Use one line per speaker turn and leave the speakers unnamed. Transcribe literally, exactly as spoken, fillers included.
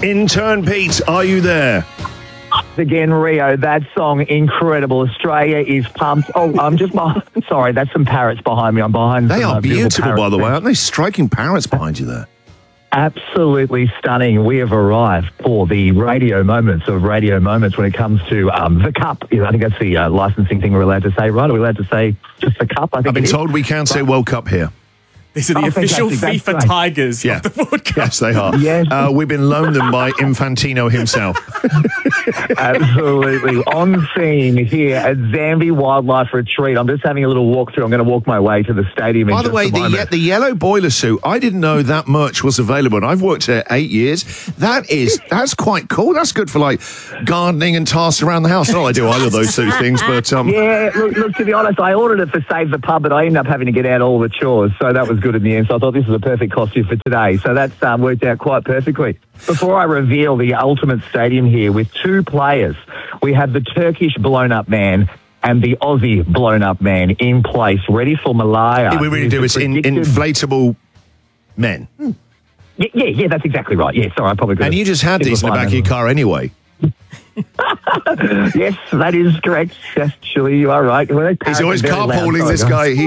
Intern Pete, are you there?
Again, Rio, that song, incredible. Australia is pumped. Oh, I'm just behind. Sorry, that's some parrots behind me. I'm behind.
They
some,
are
uh,
beautiful, by the way,
parrots.
aren't they? Striking parrots behind you there.
Absolutely stunning. We have arrived for the radio moments of radio moments when it comes to um, the cup. I think that's the uh, licensing thing we're allowed to say, right? Are we allowed to say just the cup? I think
I've been
it is.
told we can't say World Cup here.
These are the
Oh,
official
fantastic. That's
FIFA
great.
Tigers
Yeah.
of the World Cup.
Yes, they are.
Yes.
Uh, we've been loaned them by Infantino himself.
Absolutely. On scene here at Zambi Wildlife Retreat. I'm just having a little walk through. I'm going to walk my way to the stadium. in
By the
just
way,
a
the,
moment.
ye- the yellow boiler suit, I didn't know that merch was available. And I've worked here eight years. That is, that's quite cool. That's good for like gardening and tasks around the house. Not that I do either of those two things, but um,
Yeah, look, look, to be honest, I ordered it for Save the Pub, but I ended up having to get out all the chores, so that was good in the end. So I thought this was a perfect costume for today. So that's um, worked out quite perfectly. Before I reveal the ultimate stadium here with two players, we have the Turkish blown-up man and the Aussie blown-up man in place, ready for Malaya.
we really do. It's in,
Predicted-
inflatable men.
Yeah, yeah, yeah, that's exactly right. Yeah, sorry, I probably could
And you just had these in the back of your car anyway.
Yes, that is correct. Actually, you are right. Well,
He's always
very loud.
carpooling,
Sorry,
this
guys.
guy. He